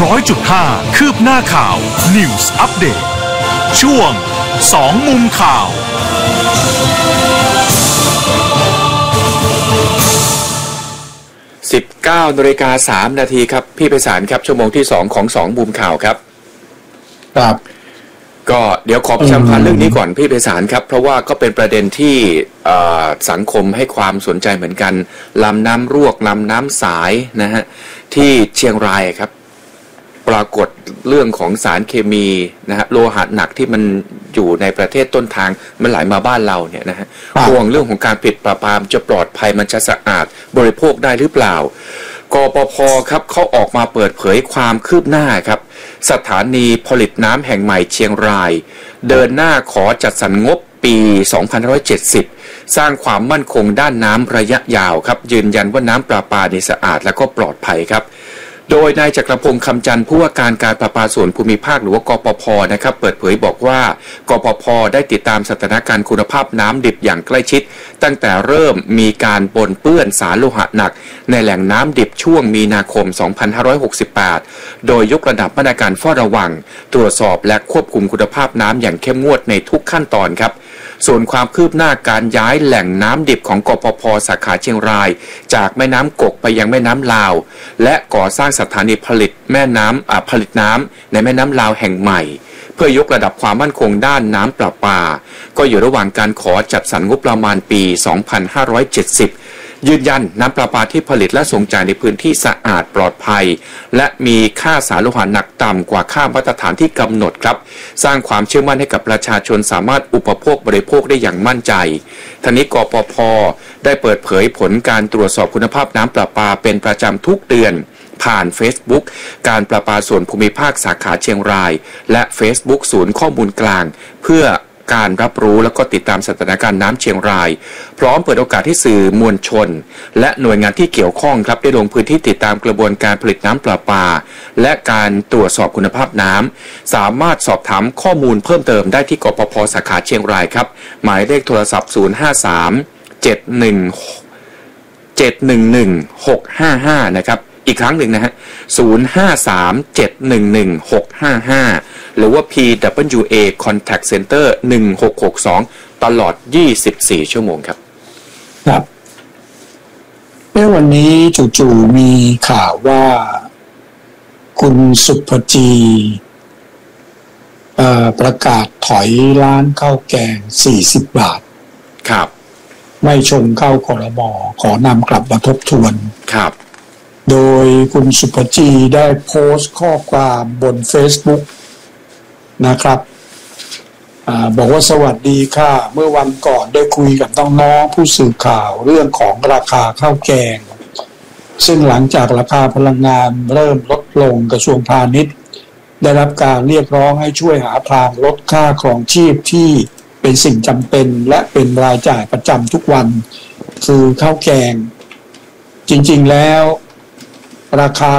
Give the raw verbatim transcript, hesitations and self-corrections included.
ร้อยจุดห้า คืบหน้าข่าว News Update ช่วงสองมุมข่าวสิบเก้านาฬิกาสามนาทีครับพี่ไพศาลครับชั่วโมงที่สองของสองมุมข่าวครับครับก็เดี๋ยวขอประชาสัมพันธ์เรื่องนี้ก่อนพี่ไพศาลครับเพราะว่าก็เป็นประเด็นที่สังคมให้ความสนใจเหมือนกันลำน้ำรวกลำน้ำสายนะฮะที่เชียงรายครับปรากฏเรื่องของสารเคมีนะฮะโลหะหนักที่มันอยู่ในประเทศต้นทางมันไหลมาบ้านเราเนี่ยนะฮะห่วงเรื่องของการผลิตประปาจะปลอดภัยมันจะสะอาดบริโภคได้หรือเปล่ากปภ.ครับเขาออกมาเปิดเผยความคืบหน้าครับสถานีผลิตน้ำแห่งใหม่เชียงรายเดินหน้าขอจัดสรรงบปีสองพันห้าร้อยเจ็ดสิบสร้างความมั่นคงด้านน้ำระยะยาวครับยืนยันว่าน้ำประปาในสะอาดและก็ปลอดภัยครับโดยนายจักรพงษ์คำจันทร์ผู้ว่าการการประปาส่วนภูมิภาคหรือว่ากปภ.นะครับเปิดเผยบอกว่ากปภ.ได้ติดตามสถานการณ์คุณภาพน้ำดิบอย่างใกล้ชิดตั้งแต่เริ่มมีการปนเปื้อนสารโลหะหนักในแหล่งน้ำดิบช่วงมีนาคมสองพันห้าร้อยหกสิบแปดโดยยกระดับมาตรการเฝ้าระวังตรวจสอบและควบคุมคุณภาพน้ำอย่างเข้มงวดในทุกขั้นตอนครับส่วนความคืบหน้าการย้ายแหล่งน้ำดิบของกปภ.สาขาเชียงรายจากแม่น้ำกกไปยังแม่น้ำลาวและก่อสร้างสถานีผลิตแม่น้ำอ่าผลิตน้ำในแม่น้ำลาวแห่งใหม่เพื่อยกระดับความมั่นคงด้านน้ำประปาก็อยู่ระหว่างการขอจัดสรรงบประมาณปีสองพันห้าร้อยเจ็ดสิบยืนยันน้ำประปาที่ผลิตและส่งจ่ายในพื้นที่สะอาดปลอดภัยและมีค่าสารโลหะหนักต่ำกว่าค่ามาตรฐานที่กำหนดครับสร้างความเชื่อมั่นให้กับประชาชนสามารถอุปโภคบริโภคได้อย่างมั่นใจทั้งนี้กปภ.ได้เปิดเผยผลการตรวจสอบคุณภาพน้ำประปาเป็นประจำทุกเดือนผ่าน Facebook การประปาส่วนภูมิภาคสาขาเชียงรายและ Facebook ศูนย์ข้อมูลกลางเพื่อการรับรู้และก็ติดตามสถานการณ์น้ำเชียงรายพร้อมเปิดโอกาสให้สื่อมวลชนและหน่วยงานที่เกี่ยวข้องครับได้ลงพื้นที่ติดตามกระบวนการผลิตน้ำประปาและการตรวจสอบคุณภาพน้ำสามารถสอบถามข้อมูลเพิ่มเติมได้ที่กปภ.สาขาเชียงรายครับหมายเลขโทรศัพท์ศูนย์ ห้า สาม เจ็ด หนึ่ง เจ็ด หนึ่ง หนึ่ง หก ห้า ห้านะครับอีกครั้งหนึ่งนะฮะศูนย์ ห้า สาม เจ็ด หนึ่ง หนึ่ง หก ห้า ห้าหรือว่า พี ดับเบิลยู เอ Contact Center หนึ่ง หก หก สองตลอดยี่สิบสี่ชั่วโมงครับครับเมื่อวันนี้จู่ๆมีข่าวว่าคุณสุภจีประกาศถอยร้านข้าวแกงสี่สิบบาทครับไม่ชงเข้าครม.ขอนำกลับมาทบทวนครับโดยคุณสุภจีได้โพสต์ข้อความบน Facebook นะครับอ่าบอกว่าสวัสดีค่ะเมื่อวันก่อนได้คุยกับน้องๆผู้สื่อข่าวเรื่องของราคาข้าวแกงซึ่งหลังจากราคาพลังงานเริ่มลดลงกระทรวงพาณิชย์ได้รับการเรียกร้องให้ช่วยหาทางลดค่าครองชีพที่เป็นสิ่งจำเป็นและเป็นรายจ่ายประจำทุกวันคือข้าวแกงจริงๆแล้วราคา